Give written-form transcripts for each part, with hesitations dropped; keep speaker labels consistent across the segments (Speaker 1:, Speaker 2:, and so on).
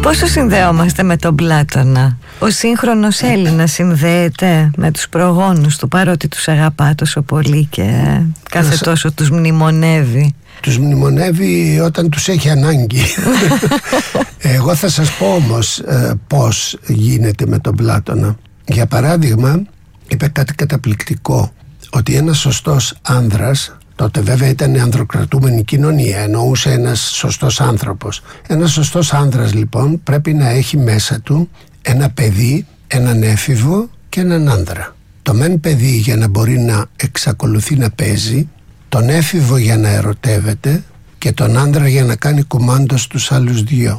Speaker 1: Πόσο συνδέομαστε με τον Πλάτωνα? Ο σύγχρονος Έλληνας συνδέεται με τους προγόνους του, παρότι τους αγαπά τόσο πολύ και κάθε τόσο τους μνημονεύει.
Speaker 2: Τους μνημονεύει όταν τους έχει ανάγκη. Εγώ θα σας πω όμως πώς γίνεται με τον Πλάτωνα. Για παράδειγμα, είπε κάτι καταπληκτικό, ότι ένας σωστός άνδρας, τότε βέβαια ήταν ανδροκρατούμενη κοινωνία, εννοούσε ένας σωστός άνθρωπος. Ένας σωστός άνδρας λοιπόν πρέπει να έχει μέσα του ένα παιδί, έναν έφηβο και έναν άνδρα. Το μεν παιδί για να μπορεί να εξακολουθεί να παίζει, τον έφηβο για να ερωτεύεται και τον άντρα για να κάνει κουμάντο στους άλλους δύο.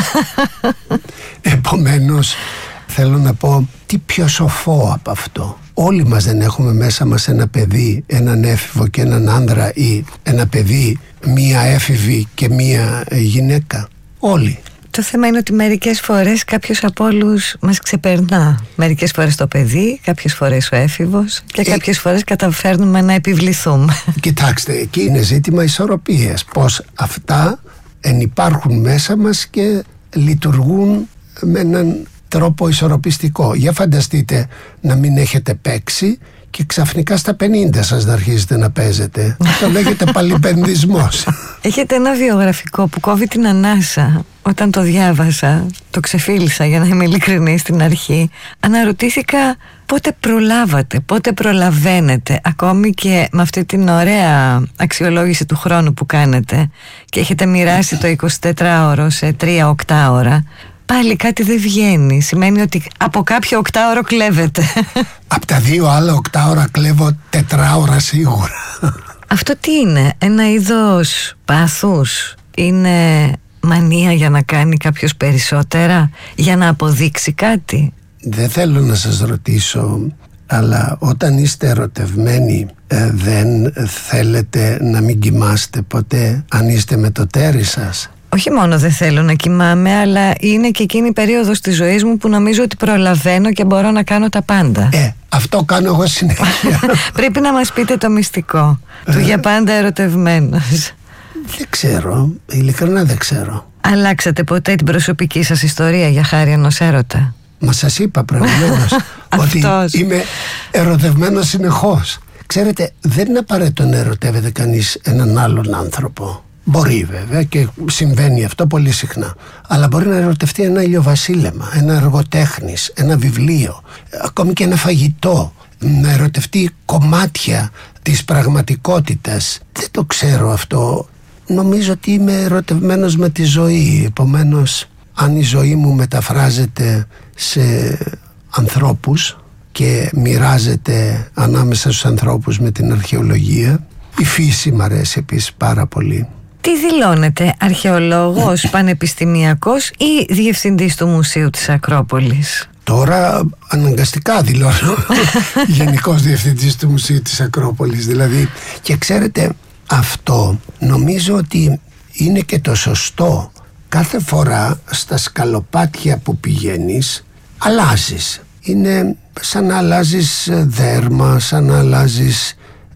Speaker 2: Επομένως θέλω να πω, τι πιο σοφό από αυτό? Όλοι μας δεν έχουμε μέσα μας ένα παιδί, έναν έφηβο και έναν άνδρα, ή ένα παιδί, μία έφηβη και μία γυναίκα? Όλοι.
Speaker 1: Το θέμα είναι ότι μερικές φορές κάποιος από όλους μας ξεπερνά. Μερικές φορές το παιδί, κάποιες φορές ο έφηβος και κάποιες φορές καταφέρνουμε να επιβληθούμε.
Speaker 2: Κοιτάξτε, εκεί είναι ζήτημα ισορροπίας. Πώς αυτά ενυπάρχουν μέσα μας και λειτουργούν με έναν τρόπο ισορροπιστικό. Για φανταστείτε να μην έχετε παίξει και ξαφνικά στα 50 σας να αρχίζετε να παίζετε. Το λέγεται παλιπενδισμός.
Speaker 1: Έχετε ένα βιογραφικό που κόβει την ανάσα. Όταν το διάβασα, το ξεφίλησα για να είμαι ειλικρινή στην αρχή. Αναρωτήθηκα πότε προλάβατε, πότε προλαβαίνετε, ακόμη και με αυτή την ωραία αξιολόγηση του χρόνου που κάνετε και έχετε μοιράσει το 24ωρο σε 3 οκτάωρα. Πάλι κάτι δεν βγαίνει. Σημαίνει ότι από κάποιο οκτάωρο κλέβετε.
Speaker 2: Από τα 2 άλλα οκτάωρα κλέβω 4 ώρα σίγουρα.
Speaker 1: Αυτό τι είναι? Ένα είδος πάθους? Είναι μανία για να κάνει κάποιος περισσότερα, για να αποδείξει κάτι?
Speaker 2: Δεν θέλω να σας ρωτήσω, αλλά όταν είστε ερωτευμένοι δεν θέλετε να μην κοιμάστε ποτέ αν είστε με το τέρι σας?
Speaker 1: Όχι μόνο δεν θέλω να κοιμάμαι, αλλά είναι και εκείνη η περίοδος της ζωής μου που νομίζω ότι προλαβαίνω και μπορώ να κάνω τα πάντα.
Speaker 2: Αυτό κάνω εγώ συνέχεια.
Speaker 1: Πρέπει να μας πείτε το μυστικό του για πάντα ερωτευμένος.
Speaker 2: Δεν ξέρω, ειλικρινά δεν ξέρω.
Speaker 1: Αλλάξατε ποτέ την προσωπική σας ιστορία για χάρη ενός έρωτα?
Speaker 2: Μα σας είπα προηγουμένως ότι είμαι ερωτευμένος συνεχώς. Ξέρετε, δεν είναι απαραίτητο να ερωτεύεται κανείς έναν άλλον άνθρωπο. Μπορεί βέβαια και συμβαίνει αυτό πολύ συχνά. Αλλά μπορεί να ερωτευτεί ένα ηλιοβασίλεμα, ένα εργοτέχνης, ένα βιβλίο, ακόμη και ένα φαγητό. Να ερωτευτεί κομμάτια της πραγματικότητας. Δεν το ξέρω αυτό. Νομίζω ότι είμαι ερωτευμένος με τη ζωή. Επομένως, αν η ζωή μου μεταφράζεται σε ανθρώπους και μοιράζεται ανάμεσα στους ανθρώπους με την αρχαιολογία, η φύση μ' αρέσει επίσης πάρα πολύ.
Speaker 1: Τι δηλώνετε, αρχαιολόγος, πανεπιστημιακός ή διευθυντής του Μουσείου της Ακρόπολης?
Speaker 2: Τώρα αναγκαστικά δηλώνω γενικός διευθυντής του Μουσείου της Ακρόπολης. Δηλαδή, και ξέρετε, αυτό νομίζω ότι είναι και το σωστό. Κάθε φορά στα σκαλοπάτια που πηγαίνεις αλλάζεις. Είναι σαν να αλλάζεις δέρμα, σαν να αλλάζεις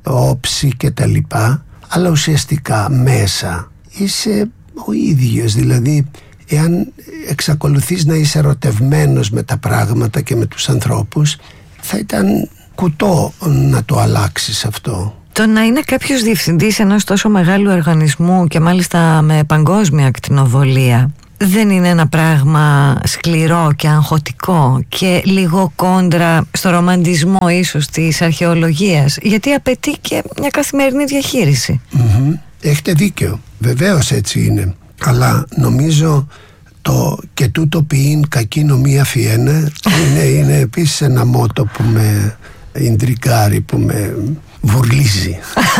Speaker 2: όψη και τα λοιπά. Αλλά ουσιαστικά μέσα είσαι ο ίδιος. Δηλαδή, εάν εξακολουθείς να είσαι ερωτευμένος με τα πράγματα και με τους ανθρώπους, θα ήταν κουτό να το αλλάξεις αυτό.
Speaker 1: Το να είναι κάποιος διευθυντής ενός τόσο μεγάλου οργανισμού και μάλιστα με παγκόσμια ακτινοβολία, δεν είναι ένα πράγμα σκληρό και αγχωτικό και λίγο κόντρα στο ρομαντισμό ίσως της αρχαιολογίας, γιατί απαιτεί και μια καθημερινή διαχείριση?
Speaker 2: Έχετε δίκιο, βεβαίως έτσι είναι. Αλλά νομίζω το «και τούτο ποιήν κακίνο μία φιένε» είναι επίσης ένα μότο που με ιντρικάρει, που με βουρλίζει.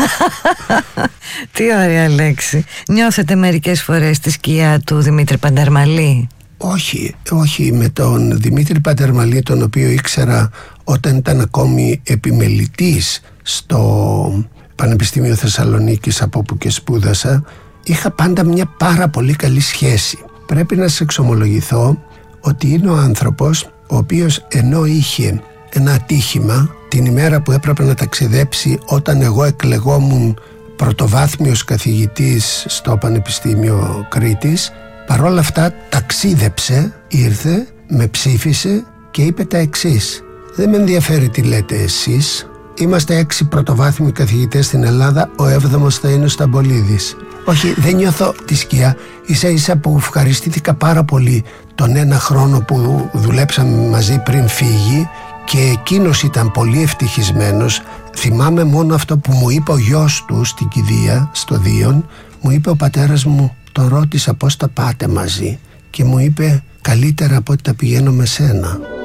Speaker 1: Τι ωραία λέξη. Νιώθετε μερικές φορές τη σκιά του Δημήτρη Παντερμαλή?
Speaker 2: Όχι, με τον Δημήτρη Παντερμαλή, τον οποίο ήξερα όταν ήταν ακόμη επιμελητής στο Πανεπιστήμιο Θεσσαλονίκης, από όπου και σπούδασα, είχα πάντα μια πάρα πολύ καλή σχέση. Πρέπει να σας εξομολογηθώ ότι είναι ο άνθρωπος ο οποίος, ενώ είχε ένα ατύχημα την ημέρα που έπρεπε να ταξιδέψει όταν εγώ εκλεγόμουν πρωτοβάθμιος καθηγητής στο Πανεπιστήμιο Κρήτης, Παρόλα αυτά ταξίδεψε, ήρθε, με ψήφισε και είπε τα εξής: δεν με ενδιαφέρει τι λέτε εσείς. Είμαστε 6 πρωτοβάθμιοι καθηγητές στην Ελλάδα, ο 7ος θα είναι ο Σταμπολίδης. Όχι, δεν νιώθω τη σκιά. Ίσα ίσα που ευχαριστήθηκα πάρα πολύ τον 1 χρόνο που δουλέψαμε μαζί πριν φύγει και εκείνος ήταν πολύ ευτυχισμένος. Θυμάμαι μόνο αυτό που μου είπε ο γιος του στην κηδεία, στο Δίον. Μου είπε ο πατέρας μου, τον ρώτησα πώς τα πάτε μαζί και μου είπε καλύτερα από ότι τα πηγαίνω με σένα.